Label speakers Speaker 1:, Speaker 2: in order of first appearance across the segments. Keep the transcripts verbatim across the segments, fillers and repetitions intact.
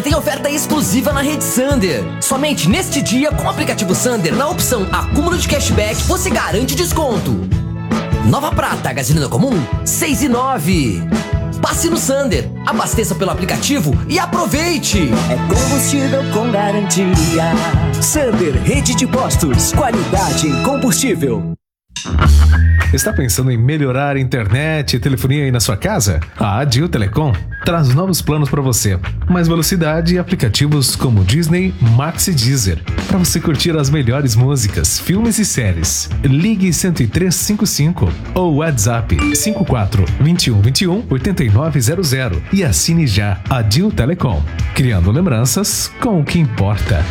Speaker 1: Tem oferta exclusiva na Rede Sander. Somente neste dia, com o aplicativo Sander, na opção Acúmulo de Cashback, você garante desconto. Nova Prata, gasolina comum, seis reais e nove centavos. Passe no Sander, abasteça pelo aplicativo e aproveite!
Speaker 2: É combustível com garantia. Sander, rede de postos, qualidade em combustível.
Speaker 3: Está pensando em melhorar a internet e telefonia aí na sua casa? A Adil Telecom traz novos planos para você. Mais velocidade e aplicativos como Disney, Max e Deezer, para você curtir as melhores músicas, filmes e séries. Ligue cento e três cinquenta e cinco ou WhatsApp cinco quatro dois um dois um oito nove zero zero e assine já Adil Telecom, criando lembranças com o que importa.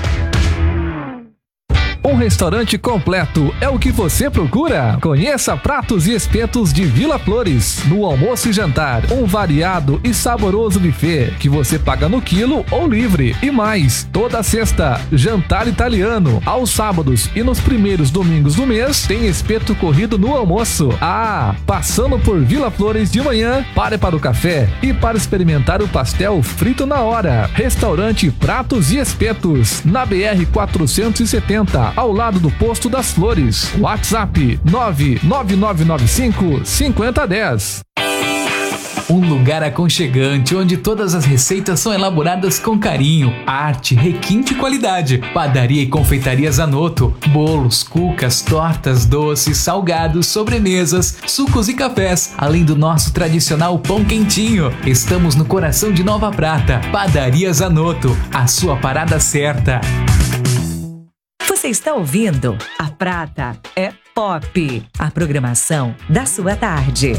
Speaker 4: Um restaurante completo é o que você procura? Conheça Pratos e Espetos de Vila Flores. No almoço e jantar, um variado e saboroso buffet que você paga no quilo ou livre. E mais, toda sexta, jantar italiano. Aos sábados e nos primeiros domingos do mês, tem espeto corrido no almoço. Ah, passando por Vila Flores de manhã, pare para o café e para experimentar o pastel frito na hora. Restaurante Pratos e Espetos, na B R quatrocentos e setenta, ao lado do Posto das Flores. WhatsApp nove nove nove nove cinco cinco zero um zero.
Speaker 5: Um lugar aconchegante onde todas as receitas são elaboradas com carinho, arte, requinte e qualidade. Padaria e Confeitaria Zanotto. Bolos, cucas, tortas, doces, salgados, sobremesas, sucos e cafés. Além do nosso tradicional pão quentinho. Estamos no coração de Nova Prata. Padaria Zanotto. A sua parada certa.
Speaker 6: Você está ouvindo A Prata é Pop, a programação da sua tarde.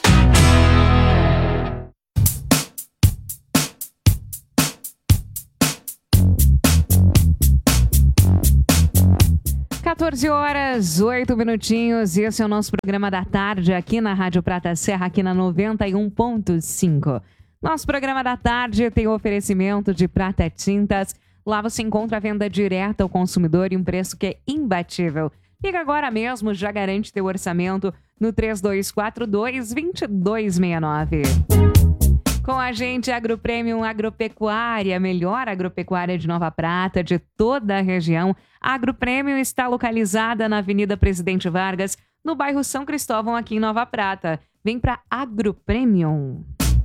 Speaker 7: quatorze horas, oito minutinhos. Esse é o nosso programa da tarde aqui na Rádio Prata Serra, aqui na noventa e um ponto cinco. Nosso programa da tarde tem o oferecimento de Prata Tintas. Lá você encontra a venda direta ao consumidor e um preço que é imbatível. Liga agora mesmo, já garante teu orçamento no três dois quatro dois, dois dois seis nove. Com a gente, AgroPremium Agropecuária, a melhor agropecuária de Nova Prata, de toda a região. A AgroPremium está localizada na Avenida Presidente Vargas, no bairro São Cristóvão, aqui em Nova Prata. Vem para AgroPremium.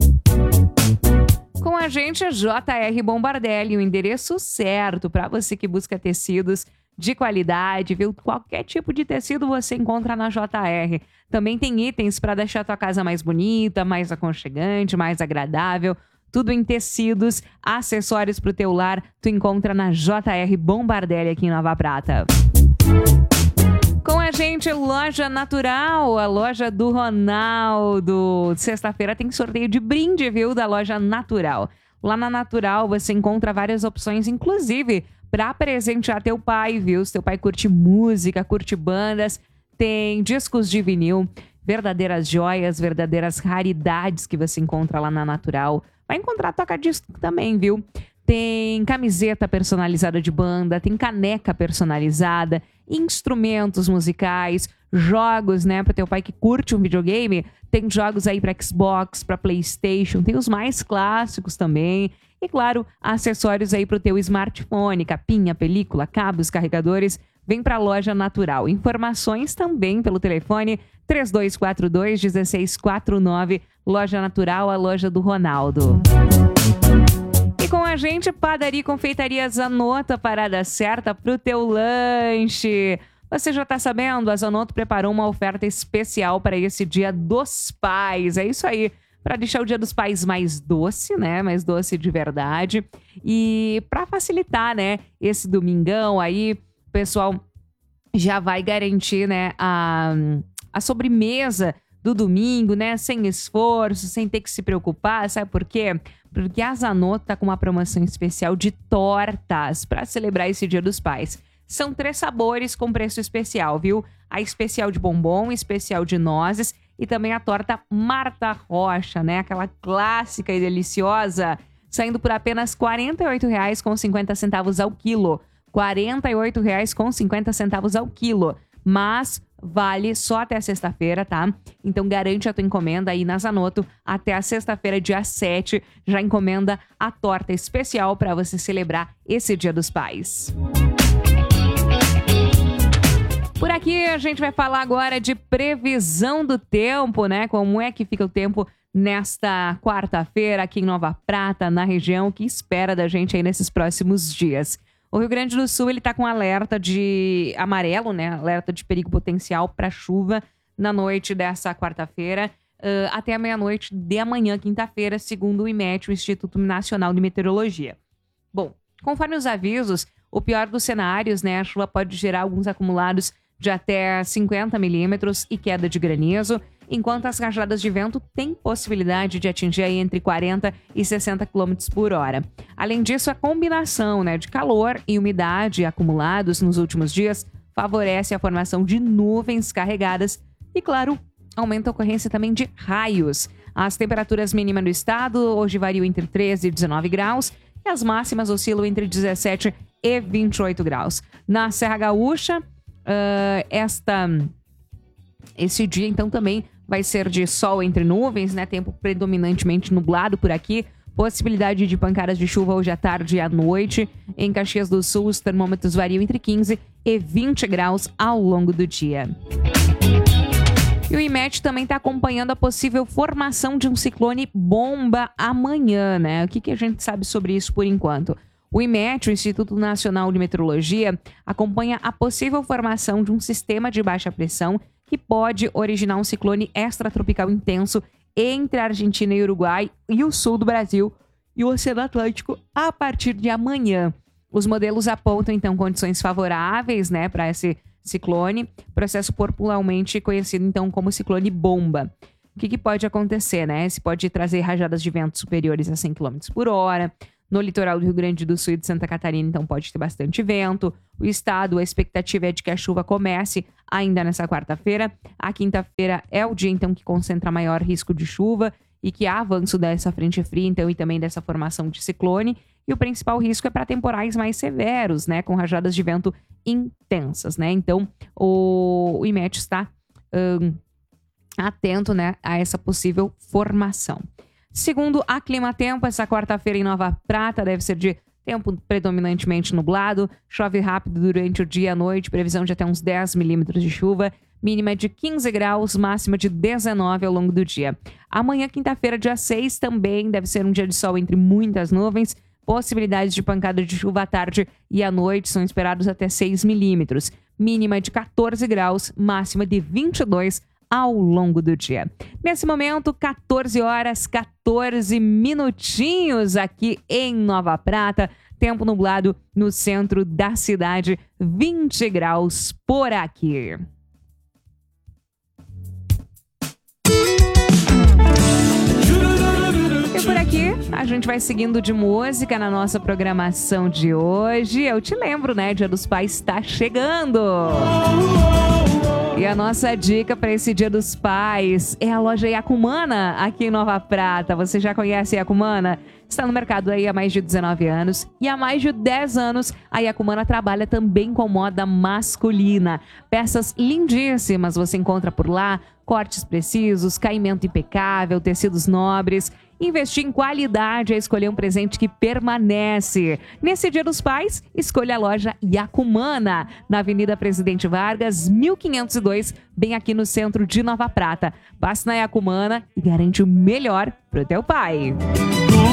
Speaker 7: Com a gente, J R Bombardelli, o endereço certo para você que busca tecidos de qualidade, viu? Qualquer tipo de tecido você encontra na J R. Também tem itens para deixar a tua casa mais bonita, mais aconchegante, mais agradável. Tudo em tecidos, acessórios para o teu lar, tu encontra na J R Bombardelli aqui em Nova Prata. Com a gente, Loja Natural, a loja do Ronaldo. Sexta-feira tem sorteio de brinde, viu, da Loja Natural. Lá na Natural você encontra várias opções, inclusive para presentear teu pai, viu? Se teu pai curte música, curte bandas, tem discos de vinil, verdadeiras joias, verdadeiras raridades que você encontra lá na Natural. Vai encontrar toca-disco também, viu? Tem camiseta personalizada de banda, tem caneca personalizada, instrumentos musicais, jogos, né, para teu pai que curte um videogame. Tem jogos aí para Xbox, para PlayStation, tem os mais clássicos também. E claro, acessórios aí para o teu smartphone, capinha, película, cabos, carregadores. Vem para a Loja Natural. Informações também pelo telefone três dois quatro dois, um seis quatro nove. Loja Natural, a loja do Ronaldo. E com a gente, Padaria e Confeitaria Zanotto, a parada certa pro teu lanche. Você já tá sabendo, a Zanotto preparou uma oferta especial para esse Dia dos Pais. É isso aí, para deixar o Dia dos Pais mais doce, né? Mais doce de verdade. E para facilitar, né, esse domingão aí, o pessoal já vai garantir, né, a, a sobremesa do domingo, né? Sem esforço, sem ter que se preocupar. Sabe por quê? Porque a Zanotto tá com uma promoção especial de tortas para celebrar esse Dia dos Pais. São três sabores com preço especial, viu? A especial de bombom, especial de nozes e também a torta Marta Rocha, né? Aquela clássica e deliciosa, saindo por apenas quarenta e oito reais e cinquenta centavos ao quilo. quarenta e oito reais e cinquenta centavos ao quilo. Mas vale só até sexta-feira, tá? Então garante a tua encomenda aí na Zanotto até a sexta-feira, dia sete. Já encomenda a torta especial para você celebrar esse Dia dos Pais. Por aqui a gente vai falar agora de previsão do tempo, né? Como é que fica o tempo nesta quarta-feira aqui em Nova Prata, na região, que espera da gente aí nesses próximos dias. O Rio Grande do Sul, ele tá com alerta de amarelo, né? Alerta de perigo potencial para chuva na noite dessa quarta-feira, uh, até a meia-noite de amanhã, quinta-feira, segundo o IMET, o Instituto Nacional de Meteorologia. Bom, conforme os avisos, o pior dos cenários, né? A chuva pode gerar alguns acumulados de até cinquenta milímetros e queda de granizo, enquanto as rajadas de vento têm possibilidade de atingir aí entre quarenta e sessenta quilômetros por hora. Além disso, a combinação, né, de calor e umidade acumulados nos últimos dias favorece a formação de nuvens carregadas e, claro, aumenta a ocorrência também de raios. As temperaturas mínimas do estado hoje variam entre treze e dezenove graus e as máximas oscilam entre dezessete e vinte e oito graus. Na Serra Gaúcha, uh, esta, esse dia, então, também vai ser de sol entre nuvens, né? Tempo predominantemente nublado por aqui. Possibilidade de pancadas de chuva hoje à tarde e à noite. Em Caxias do Sul, os termômetros variam entre quinze e vinte graus ao longo do dia. E o IMET também está acompanhando a possível formação de um ciclone bomba amanhã, né? O que, que a gente sabe sobre isso por enquanto? O IMET, o Instituto Nacional de Meteorologia, acompanha a possível formação de um sistema de baixa pressão que pode originar um ciclone extratropical intenso entre a Argentina e o Uruguai e o sul do Brasil e o Oceano Atlântico a partir de amanhã. Os modelos apontam, então, condições favoráveis, né, para esse ciclone, processo popularmente conhecido, então, como ciclone bomba. O que, que pode acontecer, né? Se pode trazer rajadas de vento superiores a cem quilômetros por hora. No litoral do Rio Grande do Sul e de Santa Catarina, então, pode ter bastante vento. O estado, a expectativa é de que a chuva comece ainda nessa quarta-feira. A quinta-feira é o dia, então, que concentra maior risco de chuva e que há avanço dessa frente fria, então, e também dessa formação de ciclone. E o principal risco é para temporais mais severos, né? Com rajadas de vento intensas, né? Então, o, o IMET está um, atento, né, a essa possível formação. Segundo a Climatempo, essa quarta-feira em Nova Prata deve ser de tempo predominantemente nublado, chove rápido durante o dia e a noite, previsão de até uns dez milímetros de chuva, mínima de quinze graus, máxima de dezenove ao longo do dia. Amanhã, quinta-feira, dia seis, também deve ser um dia de sol entre muitas nuvens, possibilidades de pancada de chuva à tarde e à noite são esperados até seis milímetros, mínima de quatorze graus, máxima de vinte e dois ao longo do dia. Nesse momento, quatorze horas, quatorze minutinhos aqui em Nova Prata. Tempo nublado no centro da cidade, vinte graus por aqui. E por aqui, a gente vai seguindo de música na nossa programação de hoje. Eu te lembro, né? Dia dos Pais está chegando. E a nossa dica para esse Dia dos Pais é a loja Yacumana, aqui em Nova Prata. Você já conhece a Yacumana? Está no mercado aí há mais de dezenove anos e há mais de dez anos a Yacumana trabalha também com moda masculina. Peças lindíssimas você encontra por lá, cortes precisos, caimento impecável, tecidos nobres. Investir em qualidade é escolher um presente que permanece. Nesse Dia dos Pais, escolha a loja Yacumana, na Avenida Presidente Vargas, mil quinhentos e dois, bem aqui no centro de Nova Prata. Passe na Yacumana e garante o melhor pro teu pai.